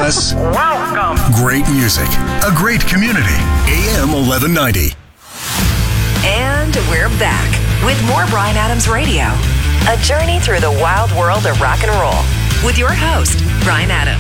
us. Welcome. Great music, a great community. AM 1190. And we're back with more Bryan Adams Radio. A journey through the wild world of rock and roll with your host, Bryan Adams.